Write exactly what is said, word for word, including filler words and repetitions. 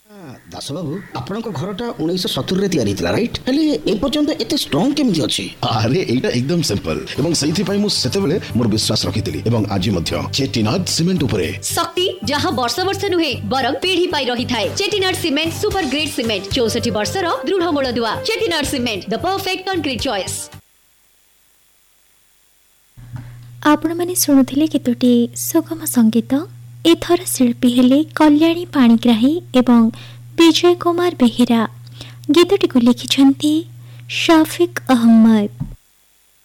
दास बाबू आपनक घरटा उन्नीस सत्तर रे तैयारी थिला राइट हेले ए पर्यंत एते स्ट्रांग केमि अछि? अरे एटा एकदम सिंपल एवं सही पई मु सेतेबेले मोर विश्वास रखितिली एवं आज मध्य चेटिनाड सीमेंट उपरे शक्ति जहां वर्ष वर्ष नुहे बरं पीढ़ी पाई रही थाए। Chettinad cement super grade cement चौसठ वर्ष रो दृढ़ मूल दुआ। Chettinad cement the perfect concrete choice. आपण माने सुनुथिले केतोटी सुगम संगीत। एथर शिल्पी हेले कल्याणी पाणिग्राही एवं विजय कुमार बेहेरा। गीतटी को लिखिछंती शफीक अहमद।